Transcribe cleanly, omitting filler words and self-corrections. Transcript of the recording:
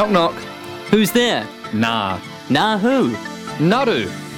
Knock knock. Who's there? Nah. Nah who? Naru.